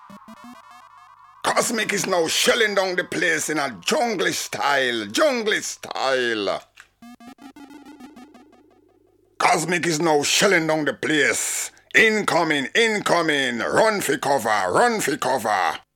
Cosmic is now shelling down the place in a jungle style. Cosmic is now shelling down the place. Incoming, run for cover.